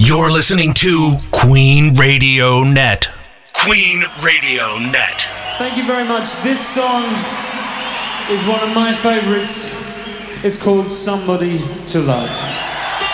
You're listening to Queen Radio Net. Queen Radio Net. Thank you very much. This song is one of my favorites. It's called Somebody to Love.